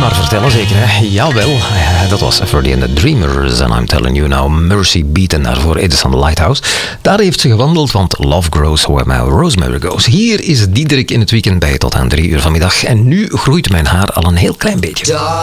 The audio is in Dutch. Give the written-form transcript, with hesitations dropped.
maar vertellen, zeker. Hè? Jawel, dat was Freddie and the Dreamers. And I'm telling you now, Mercy Beat. En daarvoor Edison Lighthouse. Daar heeft ze gewandeld, want love grows where my rosemary goes. Hier is Diederik in het weekend bij tot aan 3 uur vanmiddag. En nu groeit mijn haar al een heel klein beetje.